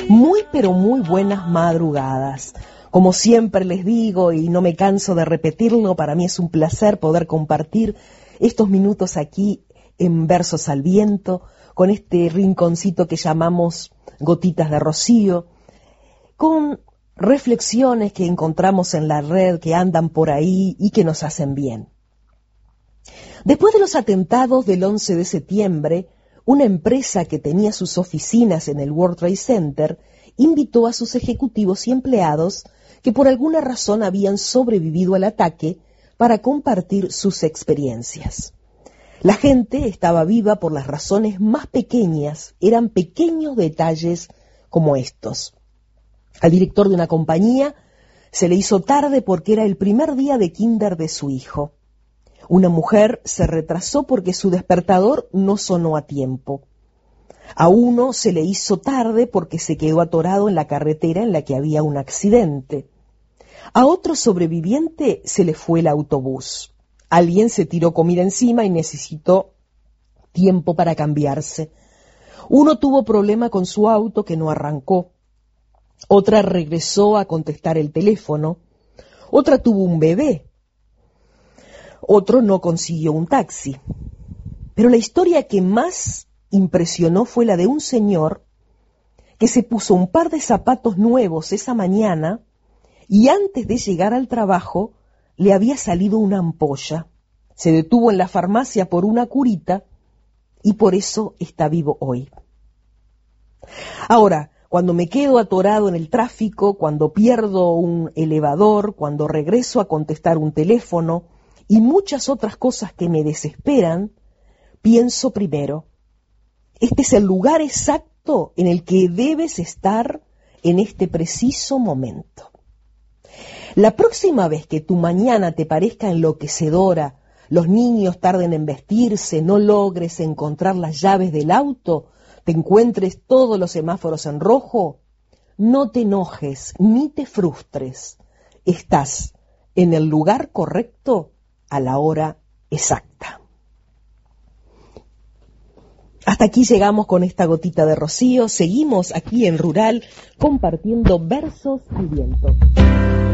Muy pero muy buenas madrugadas. Como siempre les digo y no me canso de repetirlo, para mí es un placer poder compartir estos minutos aquí en Versos al Viento, con este rinconcito que llamamos Gotitas de Rocío, con reflexiones que encontramos en la red, que andan por ahí y que nos hacen bien. Después de los atentados del 11 de septiembre, una empresa que tenía sus oficinas en el World Trade Center invitó a sus ejecutivos y empleados que por alguna razón habían sobrevivido al ataque para compartir sus experiencias. La gente estaba viva por las razones más pequeñas, eran pequeños detalles como estos. Al director de una compañía se le hizo tarde porque era el primer día de kinder de su hijo. Una mujer se retrasó porque su despertador no sonó a tiempo. A uno se le hizo tarde porque se quedó atorado en la carretera en la que había un accidente. A otro sobreviviente se le fue el autobús. Alguien se tiró comida encima y necesitó tiempo para cambiarse. Uno tuvo problema con su auto que no arrancó. Otra regresó a contestar el teléfono. Otra tuvo un bebé. Otro no consiguió un taxi. Pero la historia que más impresionó fue la de un señor que se puso un par de zapatos nuevos esa mañana y antes de llegar al trabajo le había salido una ampolla. Se detuvo en la farmacia por una curita y por eso está vivo hoy. Ahora, cuando me quedo atorado en el tráfico, cuando pierdo un elevador, cuando regreso a contestar un teléfono y muchas otras cosas que me desesperan, pienso primero, este es el lugar exacto en el que debes estar en este preciso momento. La próxima vez que tu mañana te parezca enloquecedora, los niños tarden en vestirse, no logres encontrar las llaves del auto, te encuentres todos los semáforos en rojo, no te enojes ni te frustres. Estás en el lugar correcto a la hora exacta. Hasta aquí llegamos con esta gotita de rocío. Seguimos aquí en Rural compartiendo Versos al Viento.